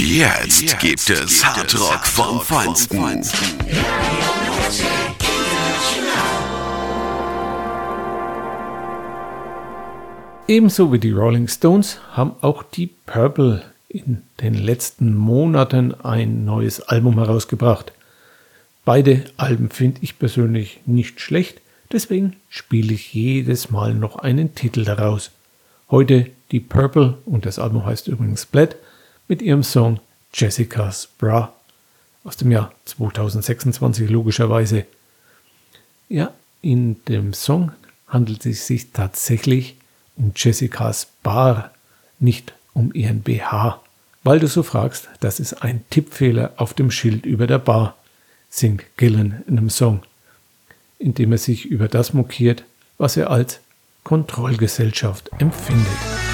Jetzt gibt es Hardrock vom Feinsten. Ebenso wie die Rolling Stones haben auch die Purple in den letzten Monaten ein neues Album herausgebracht. Beide Alben finde ich persönlich nicht schlecht, deswegen spiele ich jedes Mal noch einen Titel daraus. Heute die Purple, und das Album heißt übrigens Splat, mit ihrem Song Jessica's Bra aus dem Jahr 2026 logischerweise. Ja, in dem Song handelt es sich tatsächlich um Jessicas Bar, nicht um ihren BH. Weil du so fragst, das ist ein Tippfehler auf dem Schild über der Bar, singt Gillan in einem Song, in dem er sich über das mokiert, was er als Kontrollgesellschaft empfindet.